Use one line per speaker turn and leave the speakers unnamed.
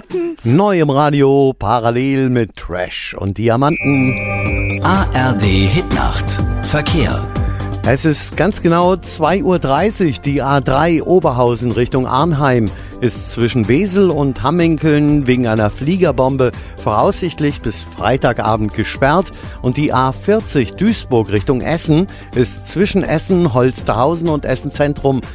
Neu im Radio, parallel mit Trash und Diamanten.
ARD Hitnacht. Verkehr.
Es ist ganz genau 2:30 Uhr. Die A3 Oberhausen Richtung Arnheim ist zwischen Wesel und Hamminkeln wegen einer Fliegerbombe voraussichtlich bis Freitagabend gesperrt. Und die A40 Duisburg Richtung Essen ist zwischen Essen, Holsterhausen und Essen Zentrum